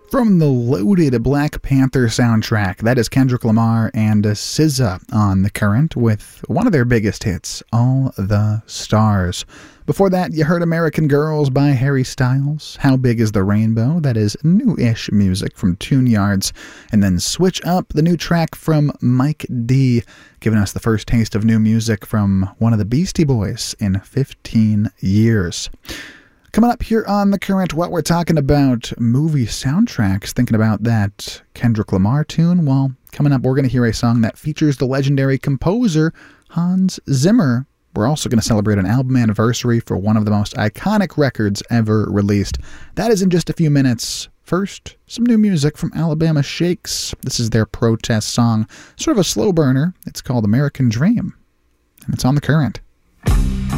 From the loaded Black Panther soundtrack, that is Kendrick Lamar and SZA on The Current with one of their biggest hits, All the Stars. Before that, you heard American Girls by Harry Styles, How Big is the Rainbow, that is new-ish music from Tune Yards, and then Switch Up, the new track from Mike D, giving us the first taste of new music from one of the Beastie Boys in 15 years. Coming up here on The Current, what we're talking about, movie soundtracks, thinking about that Kendrick Lamar tune. Well, coming up, we're going to hear a song that features the legendary composer Hans Zimmer. We're also going to celebrate an album anniversary for one of the most iconic records ever released. That is in just a few minutes. First, some new music from Alabama Shakes. This is their protest song, sort of a slow burner. It's called American Dream, and it's on The Current.